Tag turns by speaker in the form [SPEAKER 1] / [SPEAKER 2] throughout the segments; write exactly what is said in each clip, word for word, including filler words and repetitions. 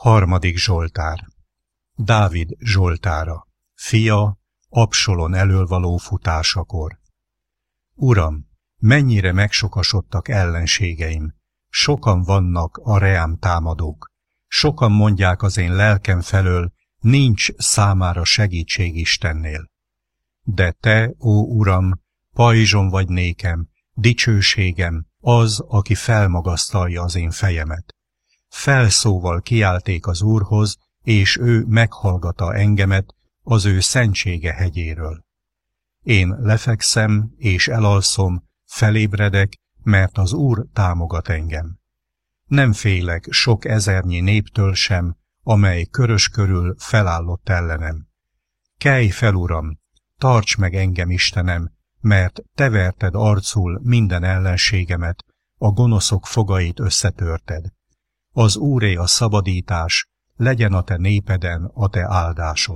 [SPEAKER 1] Harmadik Zsoltár. Dávid Zsoltára. Fia Absalom elől való futásakor. Uram, mennyire megsokasodtak ellenségeim, sokan vannak a reám támadók, sokan mondják az én lelkem felől, nincs számára segítség Istennél. De te, ó Uram, pajzsom vagy nékem, dicsőségem, az, aki felmagasztalja az én fejemet. Felszóval kiálték az Úrhoz, és ő meghallgatta engemet az ő szentsége hegyéről. Én lefekszem és elalszom, felébredek, mert az Úr támogat engem. Nem félek sok ezernyi néptől sem, amely körös körül felállott ellenem. Kelj fel, Uram, tarts meg engem, Istenem, mert te verted arcul minden ellenségemet, a gonoszok fogait összetörted. Az Úré a szabadítás, legyen a te népeden a te áldásod.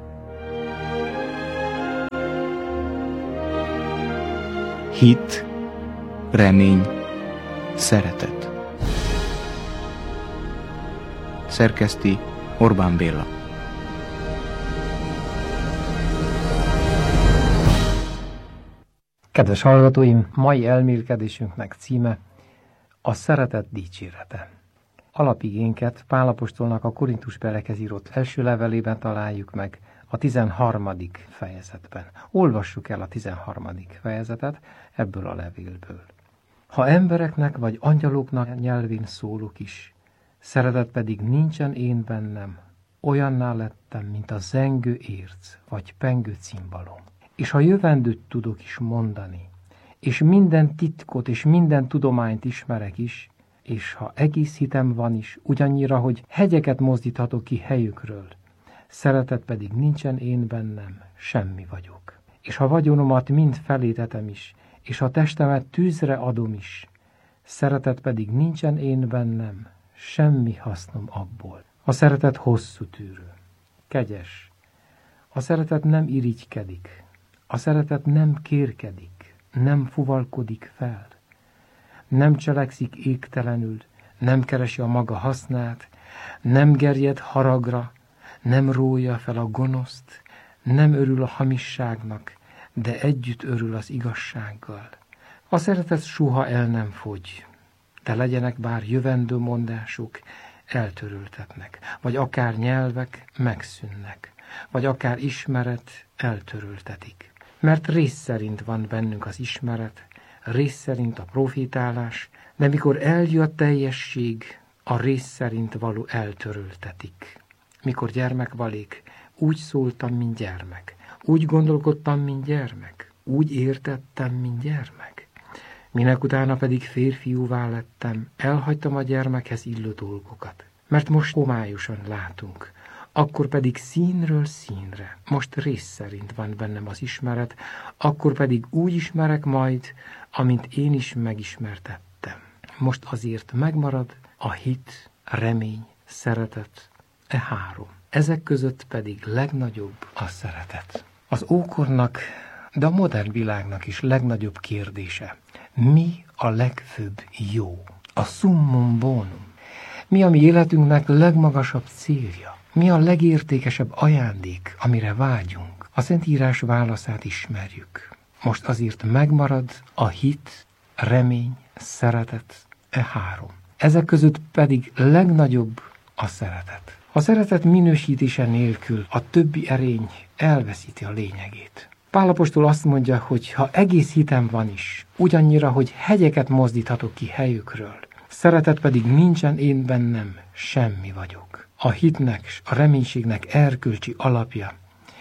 [SPEAKER 2] Hit, remény, szeretet. Szerkeszti Orbán Béla.
[SPEAKER 3] Kedves hallgatóim, mai elmélkedésünknek címe a szeretet dicsérete. Alapigénket Pál apostolnak a Korintusbeliekhez írott első levelében találjuk meg, a tizenharmadik fejezetben. Olvassuk el a tizenharmadik fejezetet ebből a levélből. Ha embereknek vagy angyaloknak nyelvén szólok is, szeretet pedig nincsen én bennem, olyanná lettem, mint a zengő érc vagy pengő cimbalom. És ha jövendőt tudok is mondani, és minden titkot és minden tudományt ismerek is, és ha egész hitem van is, ugyannyira, hogy hegyeket mozdíthatok ki helyükről, szeretet pedig nincsen én bennem, semmi vagyok. És ha vagyonomat mind felétetem is, és ha testemet tűzre adom is, szeretet pedig nincsen én bennem, semmi hasznom abból. A szeretet hosszú tűrő, kegyes. A szeretet nem irigykedik. A szeretet nem kérkedik, nem fuvalkodik fel. Nem cselekszik égtelenül, nem keresi a maga hasznát, nem gerjed haragra, nem rója fel a gonoszt, nem örül a hamisságnak, de együtt örül az igazsággal. A szeretet soha el nem fogy, de legyenek bár jövendő mondások, eltöröltetnek, vagy akár nyelvek megszűnnek, vagy akár ismeret eltöröltetik. Mert rész szerint van bennünk az ismeret, rész szerint a profétálás, de mikor eljön a teljesség, a rész szerint való eltöröltetik. Mikor gyermek valék, úgy szóltam, mint gyermek, úgy gondolkodtam, mint gyermek, úgy értettem, mint gyermek. Minek utána pedig férfiúvá lettem, elhagytam a gyermekhez illő dolgokat. Mert most homályosan látunk, akkor pedig színről színre, most rész szerint van bennem az ismeret, akkor pedig úgy ismerek majd, amint én is megismertettem. Most azért megmarad a hit, remény, szeretet, e három. Ezek között pedig legnagyobb a szeretet. Az ókornak, de a modern világnak is legnagyobb kérdése. Mi a legfőbb jó? A summum bonum. Mi a mi életünknek legmagasabb célja? Mi a legértékesebb ajándék, amire vágyunk? A Szentírás válaszát ismerjük. Most azért megmarad a hit, remény, szeretet, e három. Ezek között pedig legnagyobb a szeretet. A szeretet minősítése nélkül a többi erény elveszíti a lényegét. Pál apostol azt mondja, hogy ha egész hitem van is, ugyannyira, hogy hegyeket mozdíthatok ki helyükről, szeretet pedig nincsen én bennem, semmi vagyok. A hitnek, a reménységnek erkölcsi alapja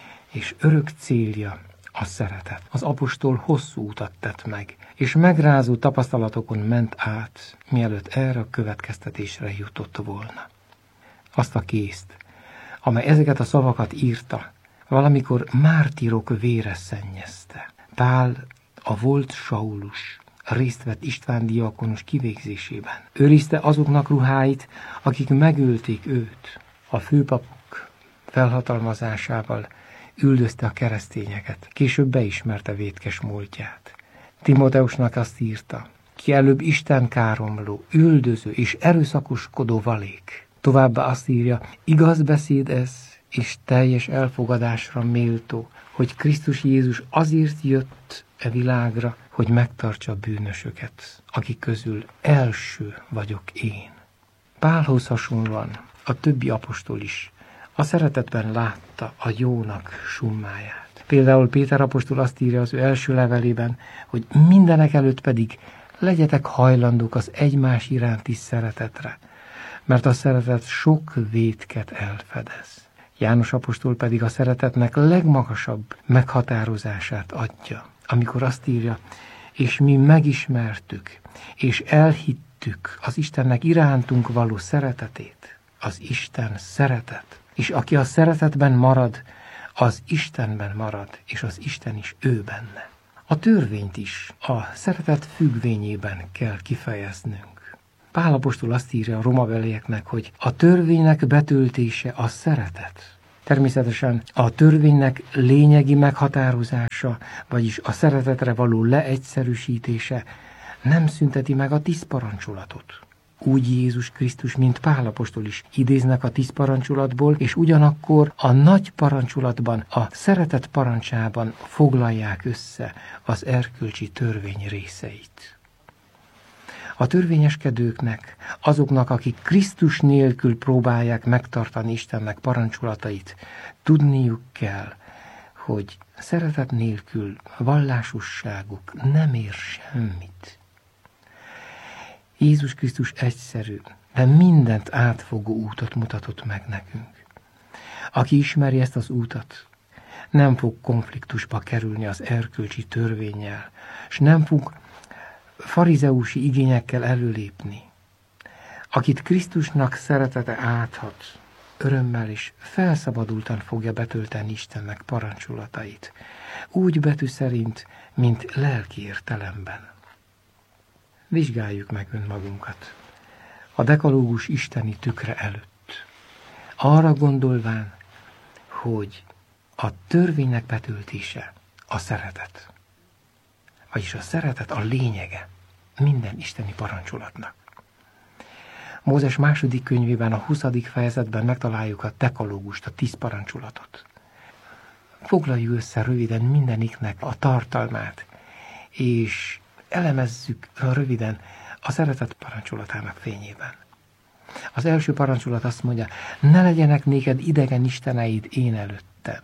[SPEAKER 3] és örök célja a szeretet. Az apostol hosszú utat tett meg, és megrázó tapasztalatokon ment át, mielőtt erre a következtetésre jutott volna. Azt a készt, amely ezeket a szavakat írta, valamikor mártírok vére szennyezte. Pál, a volt Saulus, részt vett István diakonus kivégzésében. Őrizte azoknak ruháit, akik megölték őt. A főpapok felhatalmazásával üldözte a keresztényeket. Később beismerte vétkes múltját. Timoteusnak azt írta, ki előbb Isten káromló, üldöző és erőszakoskodó valék, Továbbá azt írja, igaz beszéd ez, és teljes elfogadásra méltó, hogy Krisztus Jézus azért jött e világra, hogy megtartsa a bűnösöket, akik közül első vagyok én. Pálhoz hasonlóan a többi apostol is a szeretetben látta a jónak summáját. Például Péter apostol azt írja az ő első levelében, hogy mindenek előtt pedig legyetek hajlandók az egymás iránti szeretetre, mert a szeretet sok vétket elfedez. János apostol pedig a szeretetnek legmagasabb meghatározását adja, amikor azt írja, és mi megismertük, és elhittük az Istennek irántunk való szeretetét, az Isten szeretet. És aki a szeretetben marad, az Istenben marad, és az Isten is ő benne. A törvényt is a szeretet függvényében kell kifejeznünk. Pál apostol azt írja a romabelieknek, hogy a törvénynek betöltése a szeretet. Természetesen a törvénynek lényegi meghatározása, vagyis a szeretetre való leegyszerűsítése nem szünteti meg a tíz parancsolatot. Úgy Jézus Krisztus, mint Pál apostol is idéznek a tíz parancsolatból, és ugyanakkor a nagy parancsolatban, a szeretet parancsában foglalják össze az erkölcsi törvény részeit. A törvényeskedőknek, azoknak, akik Krisztus nélkül próbálják megtartani Istennek parancsolatait, tudniuk kell, hogy szeretet nélkül vallásosságuk nem ér semmit. Jézus Krisztus egyszerű, de mindent átfogó útot mutatott meg nekünk. Aki ismeri ezt az útat, nem fog konfliktusba kerülni az erkölcsi törvénnyel, és nem fog farizeusi igényekkel előlépni. Akit Krisztusnak szeretete áthat, örömmel és felszabadultan fogja betölteni Istennek parancsolatait, úgy betű szerint, mint lelki értelemben. Vizsgáljuk meg önmagunkat a dekalógus isteni tükre előtt, arra gondolván, hogy a törvénynek betöltése a szeretet. Vagyis a szeretet a lényege minden isteni parancsolatnak. Mózes második könyvében, a huszadik fejezetben megtaláljuk a dekalógust, a tíz parancsolatot. Foglaljuk össze röviden mindeniknek a tartalmát, és elemezzük röviden a szeretet parancsolatának fényében. Az első parancsolat azt mondja, ne legyenek néked idegen isteneid én előttem.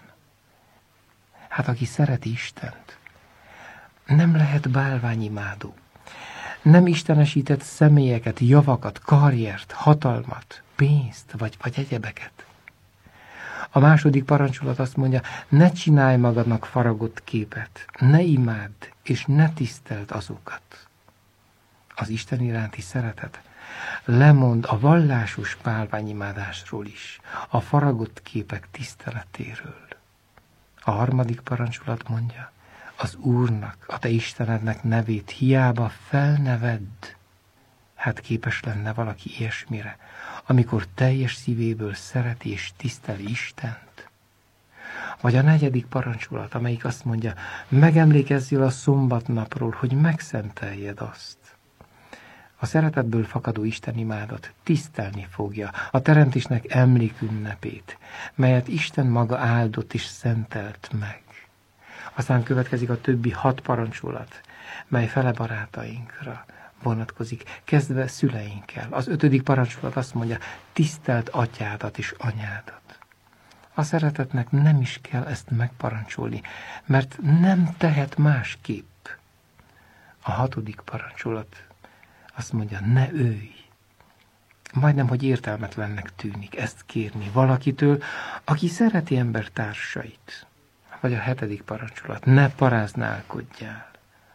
[SPEAKER 3] Hát aki szereti Istent, nem lehet bálványimádó. Nem istenesített személyeket, javakat, karriert, hatalmat, pénzt vagy, vagy egyebeket. A második parancsolat azt mondja, ne csinálj magadnak faragott képet, ne imádd és ne tiszteld azokat. Az Isten iránti szeretet lemond a vallásos bálványimádásról is, a faragott képek tiszteletéről. A harmadik parancsolat mondja, az Úrnak, a te Istenednek nevét hiába felnevedd. Hát képes lenne valaki ilyesmire, amikor teljes szívéből szereti és tiszteli Istent? Vagy a negyedik parancsolat, amelyik azt mondja, megemlékezzél a szombatnapról, hogy megszenteljed azt. A szeretetből fakadó istenimádat tisztelni fogja a teremtésnek emlékünnepét, melyet Isten maga áldott és szentelt meg. Aztán következik a többi hat parancsolat, mely fele barátainkra vonatkozik, kezdve szüleinkkel. Az ötödik parancsolat azt mondja, tiszteld atyádat és anyádat. A szeretetnek nem is kell ezt megparancsolni, mert nem tehet másképp. A hatodik parancsolat azt mondja, ne ölj. Majdnem, hogy értelmetlennek tűnik ezt kérni valakitől, aki szereti embertársait. Vagy a hetedik parancsolat, ne paráználkodjál.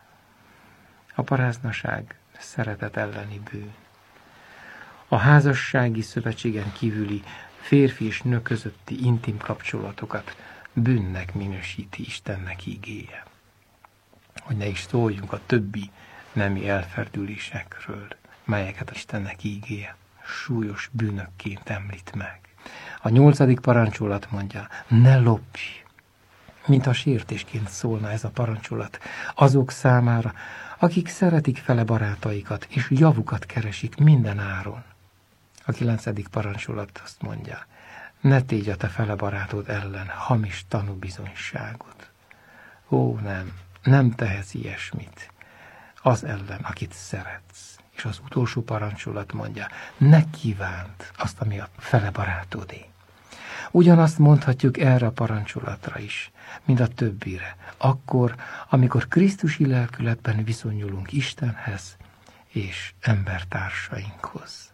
[SPEAKER 3] A paráznaság szeretet elleni bűn. A házassági szövetségen kívüli férfi és nő közötti intim kapcsolatokat bűnnek minősíti Istennek igéje. Hogy ne is szóljunk a többi nemi elferdülésekről, melyeket Istennek igéje súlyos bűnökként említ meg. A nyolcadik parancsolat mondja, ne lopj. Mint a sértésként szólna ez a parancsolat azok számára, akik szeretik fele barátaikat, és javukat keresik minden áron. A kilencedik parancsolat azt mondja, ne tégy a te fele barátod ellen hamis tanúbizonyságot. Ó, nem, nem tehetsz ilyesmit az ellen, akit szeretsz. És az utolsó parancsolat mondja, ne kívánt azt, ami a fele barátodé. Ugyanazt mondhatjuk erre a parancsolatra is, mint a többire. Akkor, amikor Krisztusi lelkületben viszonyulunk Istenhez és embertársainkhoz.